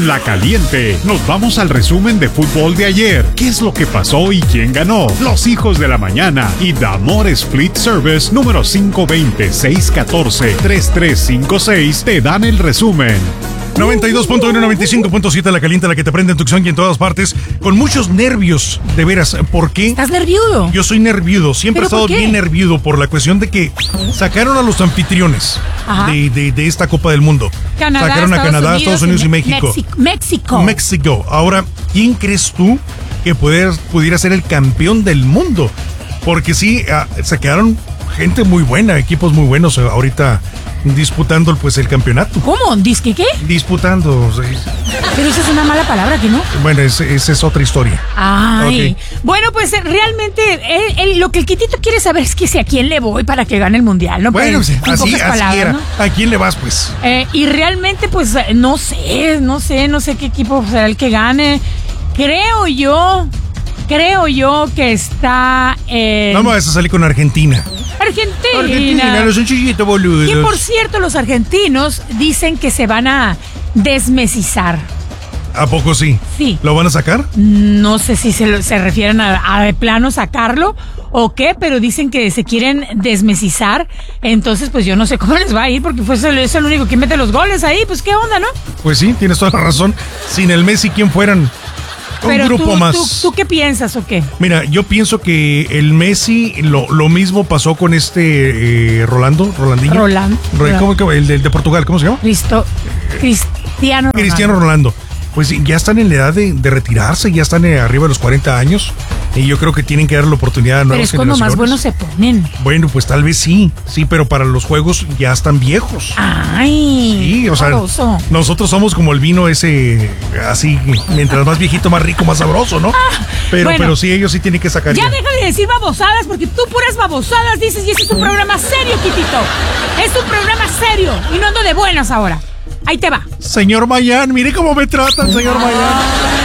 con La Caliente. Nos vamos al resumen de fútbol de ayer. ¿Qué es lo que pasó y quién ganó? Los hijos de la mañana y Damores Fleet Service número 520-614-3356 te dan el resumen. 92.1, 95.7 La Caliente, la que te prende en Tucson y en todas partes, con muchos nervios, de veras. ¿Por qué? ¿Estás nerviudo? Yo soy nerviudo, siempre he estado bien nerviudo por la cuestión de que sacaron a los anfitriones de esta Copa del Mundo. Sacaron a Canadá, Estados Unidos y México. México. Ahora, ¿quién crees tú que pudiera ser el campeón del mundo? Porque sí, se quedaron gente muy buena, equipos muy buenos ahorita disputando pues el campeonato. ¿Cómo? ¿Disque qué? Disputando. Pero esa es una mala palabra, ¿que no? Bueno, esa es otra historia. Ay. Okay. Bueno, pues realmente lo que el Quitito quiere saber es que si a quién le voy para que gane el mundial, ¿no? Bueno, pues, así era. ¿No? ¿A quién le vas, pues? Y realmente, pues, no sé qué equipo será el que gane. Creo yo que está... No me vas a salir con Argentina, los sencillitos boludos. Y por cierto, los argentinos dicen que se van a desmesizar. ¿A poco sí? Sí. ¿Lo van a sacar? No sé si se refieren a de plano sacarlo o qué, pero dicen que se quieren desmesizar. Entonces, pues yo no sé cómo les va a ir, porque es el único que mete los goles ahí. Pues qué onda, ¿no? Pues sí, tienes toda la razón. Sin el Messi, ¿quién fueran? Un grupo más. ¿Tú qué piensas o qué? Mira, yo pienso que el Messi, lo mismo pasó con Rolandinho. ¿Cómo, el de Portugal, ¿cómo se llama? Cristiano Ronaldo. Pues ya están en la edad de retirarse, ya están arriba de los 40 años. Y yo creo que tienen que dar la oportunidad a nuevas generaciones. Pero es cuando más buenos se ponen. Bueno, pues tal vez sí, pero para los juegos ya están viejos. Ay, sí, o sea, nosotros somos como el vino ese, así, mientras más viejito, más rico, más sabroso, ¿no? Pero sí, ellos sí tienen que sacar. Ya deja de decir babosadas, porque tú puras babosadas dices, y ese es un programa serio, Quitito. Es un programa serio, y no ando de buenas ahora. Ahí te va. Señor Mayán, mire cómo me tratan, señor Mayán.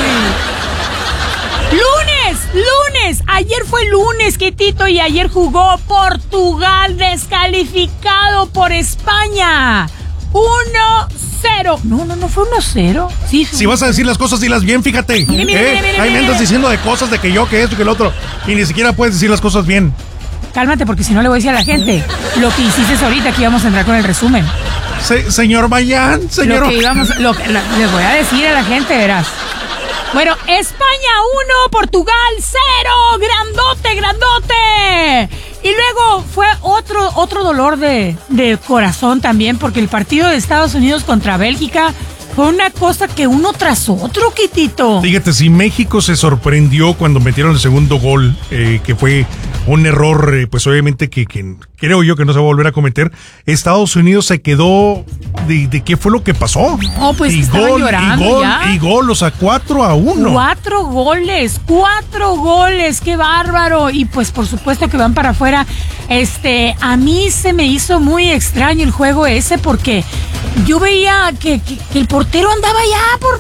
¡Lunes! Ayer fue lunes, Quitito, y ayer jugó Portugal, descalificado por España. 1-0. No fue 1-0. Sí, si vas a decir las cosas, dilas bien, fíjate. Ahí me andas diciendo de cosas, de que yo, que esto, que el otro, y ni siquiera puedes decir las cosas bien. Cálmate, porque si no le voy a decir a la gente lo que hiciste ahorita, que íbamos a entrar con el resumen. Señor Mayán, señor... les voy a decir a la gente, verás. Bueno, España 1, Portugal 0, grandote. Y luego fue otro dolor de corazón también, porque el partido de Estados Unidos contra Bélgica fue una cosa que uno tras otro, Quitito. Fíjate, si México se sorprendió cuando metieron el segundo gol, que fue un error, pues obviamente que creo yo que no se va a volver a cometer. Estados Unidos se quedó de qué fue lo que pasó. No, pues estaban llorando y gol, o sea, 4-1. 4 goles, qué bárbaro. Y pues por supuesto que van para afuera. A mí se me hizo muy extraño el juego ese, porque yo veía que el portero andaba allá por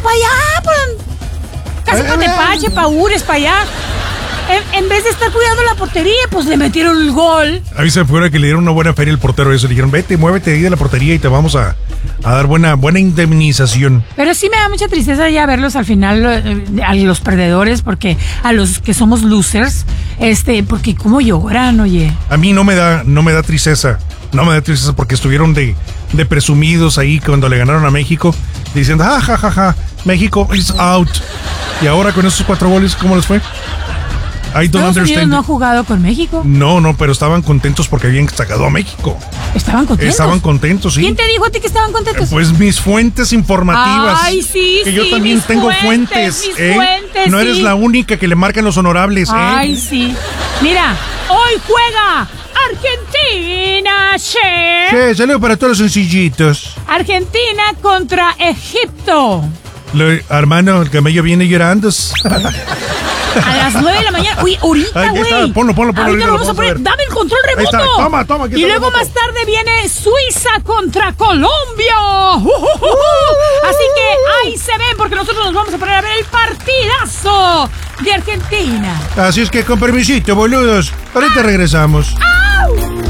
casi para Tepache, para Ures, para allá. En vez de estar cuidando la portería, pues le metieron el gol. A mí se me fue que le dieron una buena feria al portero. Eso le dijeron, vete, muévete ahí de la portería y te vamos a dar buena indemnización. Pero sí me da mucha tristeza ya verlos al final, a los perdedores, porque a los que somos losers, porque cómo lloran, oye. A mí no me da tristeza. No me da tristeza porque estuvieron de presumidos ahí cuando le ganaron a México, diciendo, ja, México is out. Y ahora con esos 4 goles, ¿cómo les fue? ¿Estados Unidos no ha jugado con México? No, pero estaban contentos porque habían sacado a México. ¿Estaban contentos? Estaban contentos, sí. ¿Quién te dijo a ti que estaban contentos? Pues mis fuentes informativas. Ay, sí, que yo también tengo fuentes. No eres la única que le marcan los honorables. Ay, sí. Mira, hoy juega Argentina, che. Saludos para todos los sencillitos. Argentina contra Egipto. Hermano, el camello viene llorando. A las 9 de la mañana. Uy, ahorita, güey. Ponlo. Ahorita lo vamos a poner. Dame el control remoto. Toma. Y luego más tarde viene Suiza contra Colombia. Así que ahí se ven, porque nosotros nos vamos a poner a ver el partidazo de Argentina. Así es que con permisito, boludos. Ahorita regresamos. ¡Au!